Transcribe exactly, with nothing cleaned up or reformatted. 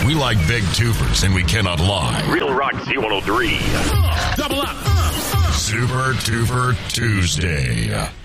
We like big tubers and we cannot lie. Real Rock Z one oh three. Uh, double up. Uh, uh. Super Tuber Tuesday.